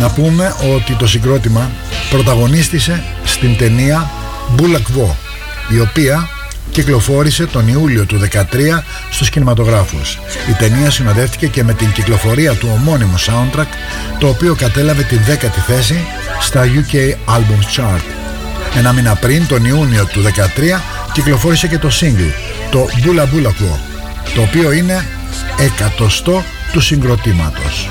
Να πούμε ότι το συγκρότημα πρωταγωνίστησε στην ταινία Bulakvo, η οποία κυκλοφόρησε τον Ιούλιο του 2013 στους κινηματογράφους. Η ταινία συνοδεύτηκε και με την κυκλοφορία του ομώνυμου soundtrack, το οποίο κατέλαβε την 10η θέση στα UK Albums Chart. Ένα μήνα πριν, τον Ιούνιο του 2013, κυκλοφόρησε και το single, το Bulakvo, το οποίο είναι 100 του συγκροτήματος.